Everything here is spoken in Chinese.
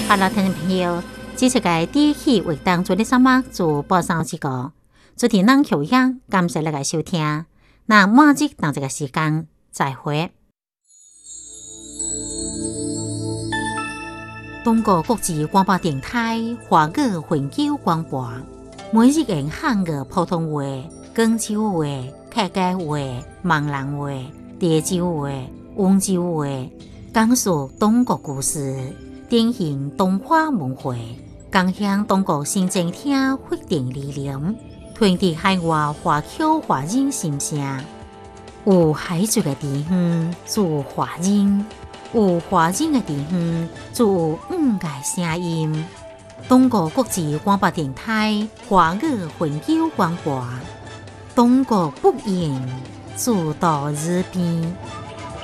好了，听众朋友，这次嘅第一期为当做的什么做播上一个，昨天咱口样，感谢大家收听，那马上当这个时间再会。中国国际广播电台华语环球广播，每日用汉语普通话、广州话、客家话、闽南话、潮州话、温州话，讲述中国故事，典型东华文化，共享中国新政厅发展理念，传递海外华侨华人心声。有海族的地方，就有华人；有华人的地方，就有五个声音。中国国际广播电台华语环球广播，中国不言，自到日边。